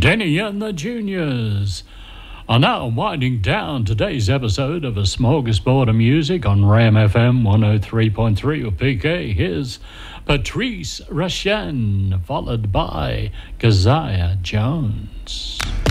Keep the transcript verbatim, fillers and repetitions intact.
Denny and the Juniors are now winding down today's episode of A Smorgasbord of Music on Ram F M one oh three point three or P K. Here's Patrice Rushen, followed by Keziah Jones.